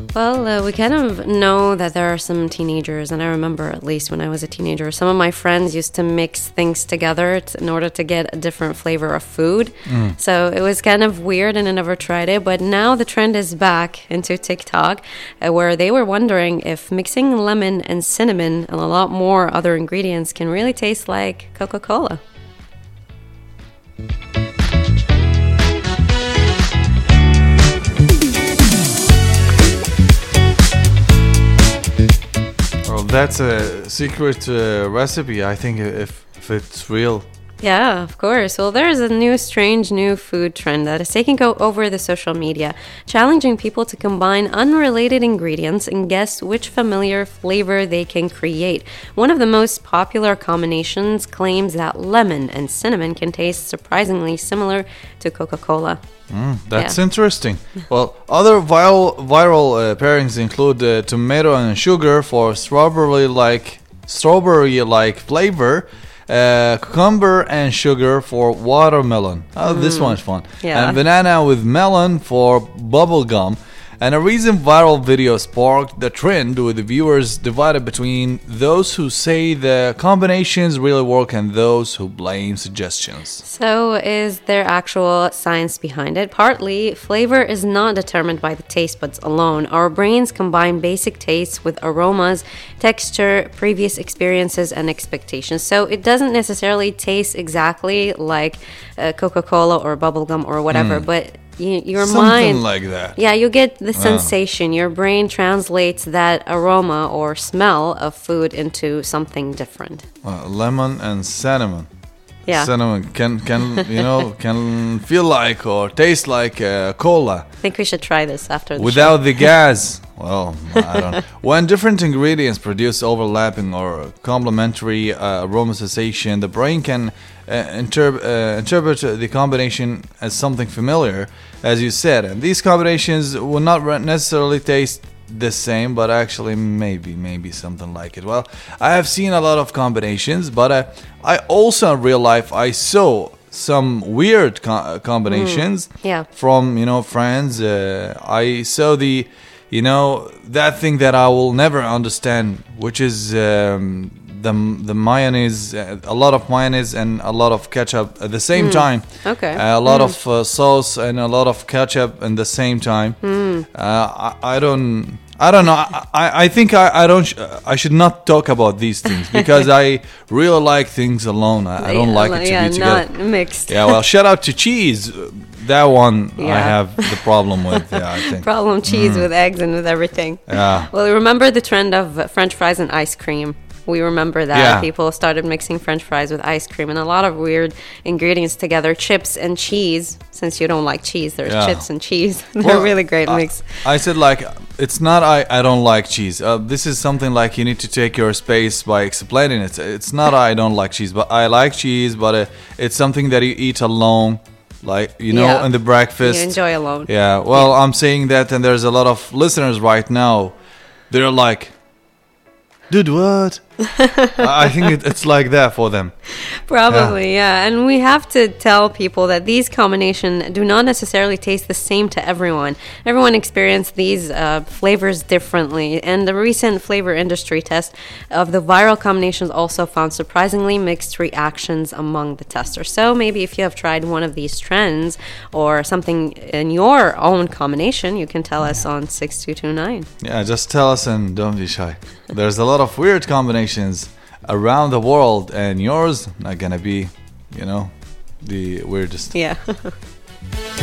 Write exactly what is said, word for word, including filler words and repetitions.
Well, uh, we kind of know that there are some teenagers, and I remember at least when I was a teenager, some of my friends used to mix things together t- in order to get a different flavor of food. Mm. So it was kind of weird, and I never tried it. But now the trend is back into TikTok, uh, where they were wondering if mixing lemon and cinnamon and a lot more other ingredients can really taste like Coca-Cola. That's a secret uh, recipe, I think, if, if it's real. Yeah, of course. Well, there's a new strange new food trend that is taking go over the social media, challenging people to combine unrelated ingredients and guess which familiar flavor they can create. One of the most popular combinations claims that lemon and cinnamon can taste surprisingly similar to Coca-Cola. Mm, that's yeah. interesting. Well, other viral viral uh, pairings include uh, tomato and sugar for strawberry-like strawberry-like flavor, uh, cucumber and sugar for watermelon. Oh, mm. This one's fun. Yeah. And banana with melon for bubble gum. And a recent viral video sparked the trend, with the viewers divided between those who say the combinations really work and those who blame suggestions. So, is there actual science behind it? Partly, flavor is not determined by the taste buds alone. Our brains combine basic tastes with aromas, texture, previous experiences, and expectations. So, it doesn't necessarily taste exactly like uh, Coca-Cola or bubblegum or whatever, mm. but You, your Something mind, like that. Yeah, you get the Wow. sensation. Your brain translates that aroma or smell of food into something different. Uh, lemon and cinnamon. Yeah, Cinnamon can can you know can feel like or taste like uh, cola. I think we should try this after the Without show. the gas. Well, I don't know. When different ingredients produce overlapping or complementary uh, aromatization, the brain can uh, interp- uh, interpret the combination as something familiar, as you said. And these combinations will not necessarily taste the same, but actually maybe, maybe something like it. Well, I have seen a lot of combinations, but uh, I also in real life, I saw some weird co- combinations mm, yeah. from, you know, friends. Uh, I saw the, you know, that thing that I will never understand, which is um, the the mayonnaise, uh, a lot of mayonnaise and a lot of ketchup at the same mm. time. Okay. Uh, a lot mm. of uh, sauce and a lot of ketchup at the same time. Mm. Uh, I, I don't. I don't know. I, I, I think I, I don't. Sh- I should not talk about these things because I really like things alone. I, I don't like it to yeah, be together. not mixed. Yeah. Well, shout out to cheese. That one Yeah. I have the problem with. Yeah, I think. Problem cheese Mm. with eggs and with everything. Yeah. Well, remember the trend of uh, French fries and ice cream? We remember that Yeah. people started mixing French fries with ice cream and a lot of weird ingredients together, chips and cheese. Since you don't like cheese, there's Yeah. chips and cheese. They're Well, a really great I, mix. I said like it's not I, I don't like cheese. Uh, this is something like you need to take your space by explaining it. It's not I don't like cheese, but I like cheese, but uh, it's something that you eat alone, like you know, Yeah. in the breakfast. You enjoy alone. Yeah. Well, I'm saying that, and there's a lot of listeners right now. They're like, dude, what? I think it, it's like that for them. Probably, yeah. yeah. And we have to tell people that these combinations do not necessarily taste the same to everyone. Everyone experiences these uh, flavors differently. And the recent flavor industry test of the viral combinations also found surprisingly mixed reactions among the testers. So maybe if you have tried one of these trends or something in your own combination, you can tell us on six two two nine. Yeah, just tell us and don't be shy. There's a lot of weird combinations around the world, and yours not gonna be, you know, the weirdest. Yeah.